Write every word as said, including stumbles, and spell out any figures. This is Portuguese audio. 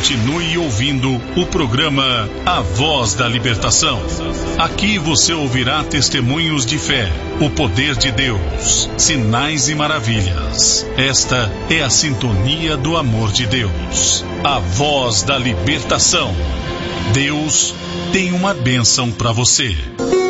Continue ouvindo o programa A Voz da Libertação. Aqui você ouvirá testemunhos de fé, o poder de Deus, sinais e maravilhas. Esta é a sintonia do amor de Deus. A Voz da Libertação. Deus tem uma bênção para você.